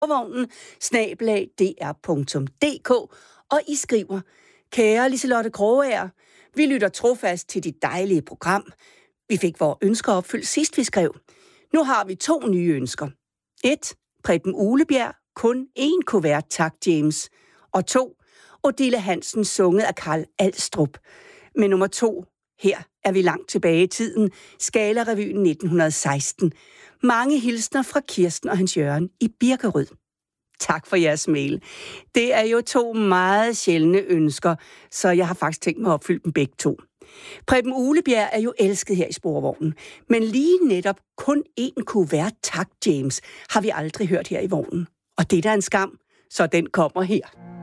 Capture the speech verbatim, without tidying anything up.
sporvognen snabel-a d r punktum d k, og I skriver: Kære Liselotte Krogager, vi lytter trofast til dit dejlige program. Vi fik vores ønsker opfyldt sidst vi skrev. Nu har vi to nye ønsker. et. Preben Uglebjerg, kun én kuvert, tak James. Og to. Odile Hansen, sunget af Karl Alstrup. Med nummer to, her er vi langt tilbage i tiden, Scala-revyen nitten seksten. Mange hilsner fra Kirsten og Hans Jørgen i Birkerød. Tak for jeres mail. Det er jo to meget sjældne ønsker, så jeg har faktisk tænkt mig at opfylde dem begge to. Preben Uglebjerg er jo elsket her i sporvognen, men lige netop kun én kuvert, tak James, har vi aldrig hørt her i vognen. Og det er da en skam, så den kommer her.